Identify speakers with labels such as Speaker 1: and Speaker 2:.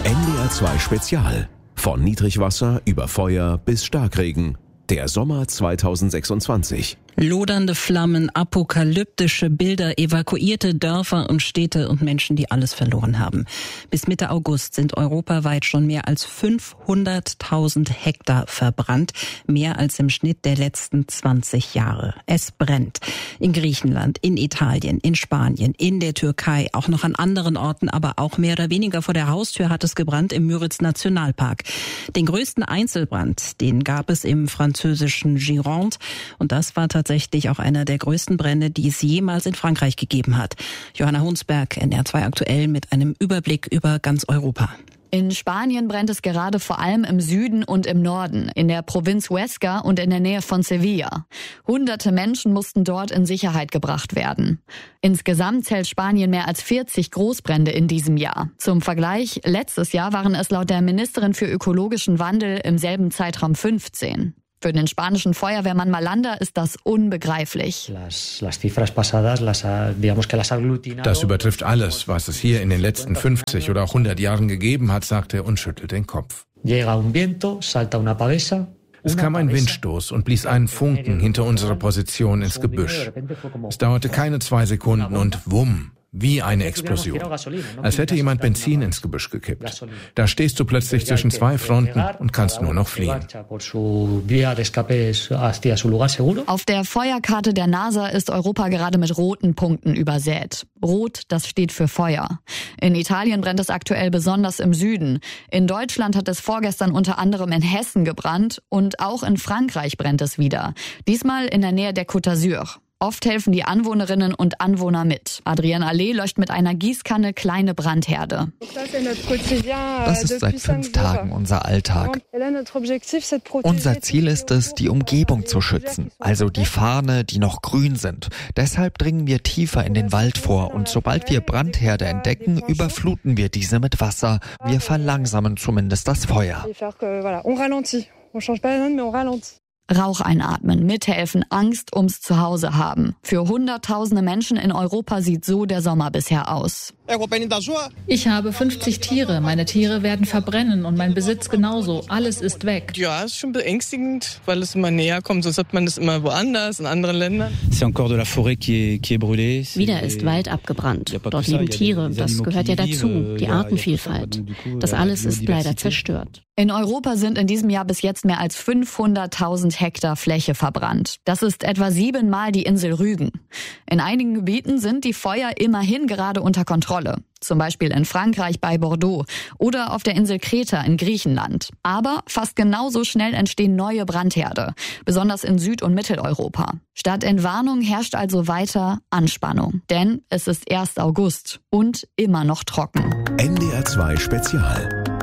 Speaker 1: NDR 2 Spezial. Von Niedrigwasser über Feuer bis Starkregen. Der Sommer 2026.
Speaker 2: Lodernde Flammen, apokalyptische Bilder, evakuierte Dörfer und Städte und Menschen, die alles verloren haben. Bis Mitte August sind europaweit schon mehr als 500.000 Hektar verbrannt. Mehr als im Schnitt der letzten 20 Jahre. Es brennt. In Griechenland, in Italien, in Spanien, in der Türkei, auch noch an anderen Orten, aber auch mehr oder weniger vor der Haustür hat es gebrannt im Müritz-Nationalpark. Den größten Einzelbrand, den gab es im französischen Gironde. Und das war tatsächlich auch einer der größten Brände, die es jemals in Frankreich gegeben hat. Johanna Hunsberg, NDR 2 aktuell mit einem Überblick über ganz Europa.
Speaker 3: In Spanien brennt es gerade vor allem im Süden und im Norden, in der Provinz Huesca und in der Nähe von Sevilla. Hunderte Menschen mussten dort in Sicherheit gebracht werden. Insgesamt zählt Spanien mehr als 40 Großbrände in diesem Jahr. Zum Vergleich, letztes Jahr waren es laut der Ministerin für ökologischen Wandel im selben Zeitraum 15. Für den spanischen Feuerwehrmann Malander ist das unbegreiflich.
Speaker 4: Das übertrifft alles, was es hier in den letzten 50 oder auch 100 Jahren gegeben hat, sagt er und schüttelt den Kopf. Es kam ein Windstoß und blies einen Funken hinter unserer Position ins Gebüsch. Es dauerte keine 2 Sekunden und wumm. Wie eine Explosion. Als hätte jemand Benzin ins Gebüsch gekippt. Da stehst du plötzlich zwischen 2 Fronten und kannst nur noch fliehen.
Speaker 3: Auf der Feuerkarte der NASA ist Europa gerade mit roten Punkten übersät. Rot, das steht für Feuer. In Italien brennt es aktuell besonders im Süden. In Deutschland hat es vorgestern unter anderem in Hessen gebrannt und auch in Frankreich brennt es wieder. Diesmal in der Nähe der Côte d'Azur. Oft helfen die Anwohnerinnen und Anwohner mit. Adrienne Allee löscht mit einer Gießkanne kleine Brandherde.
Speaker 5: Das ist seit 5 Tagen unser Alltag. Unser Ziel ist es, die Umgebung zu schützen, also die Farne, die noch grün sind. Deshalb dringen wir tiefer in den Wald vor und sobald wir Brandherde entdecken, überfluten wir diese mit Wasser. Wir verlangsamen zumindest das Feuer.
Speaker 3: Rauch einatmen, mithelfen, Angst ums Zuhause haben. Für Hunderttausende Menschen in Europa sieht so der Sommer bisher aus.
Speaker 6: Ich habe 50 Tiere. Meine Tiere werden verbrennen und mein Besitz genauso. Alles ist weg.
Speaker 7: Ja, ist schon beängstigend, weil es immer näher kommt. Sonst hat man das immer woanders, in anderen Ländern.
Speaker 8: Wieder ist Wald abgebrannt. Dort leben Tiere. Das gehört ja dazu. Die Artenvielfalt. Das alles ist leider zerstört.
Speaker 3: In Europa sind in diesem Jahr bis jetzt mehr als 500.000 Hektar Fläche verbrannt. Das ist etwa 7-mal die Insel Rügen. In einigen Gebieten sind die Feuer immerhin gerade unter Kontrolle. Zum Beispiel in Frankreich bei Bordeaux oder auf der Insel Kreta in Griechenland. Aber fast genauso schnell entstehen neue Brandherde, besonders in Süd- und Mitteleuropa. Statt Entwarnung herrscht also weiter Anspannung. Denn es ist erst August und immer noch trocken.
Speaker 1: NDR 2 Spezial.